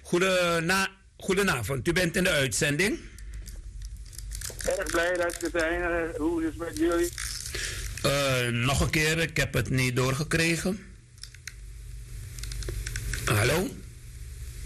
Goedenavond, u bent in de uitzending. Erg blij dat we zijn. Hoe is het met jullie? Nog een keer, ik heb het niet doorgekregen. Hallo?